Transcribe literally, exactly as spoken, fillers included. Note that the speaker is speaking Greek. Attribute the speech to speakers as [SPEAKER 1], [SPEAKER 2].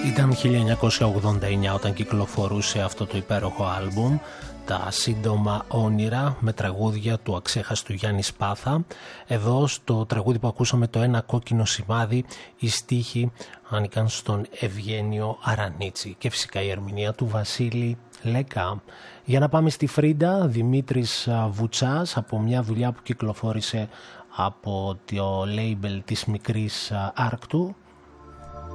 [SPEAKER 1] Ήταν χίλια εννιακόσια ογδόντα εννιά όταν κυκλοφορούσε αυτό το υπέροχο άλμπουμ, τα σύντομα όνειρα, με τραγούδια του αξέχαστου Γιάννη Σπάθα. Εδώ στο τραγούδι που ακούσαμε, το Ένα κόκκινο σημάδι, οι στίχοι άνοικαν στον Ευγένιο Αρανίτσι και φυσικά η ερμηνεία του Βασίλη Λέκα. Για να πάμε στη Φρίντα, Δημήτρης Βουτσάς, από μια δουλειά που κυκλοφόρησε από το label της μικρής Άρκτου,